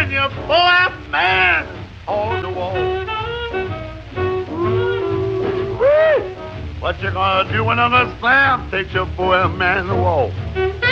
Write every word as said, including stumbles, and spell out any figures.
and your poor man on the wall. Woo! What you gonna do when Uncle Sam takes your poor man to the wall?